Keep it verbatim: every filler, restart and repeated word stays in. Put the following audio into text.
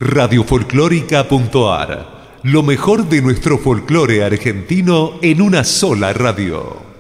radiofolclórica.ar. Lo mejor de nuestro folclore argentino en una sola radio.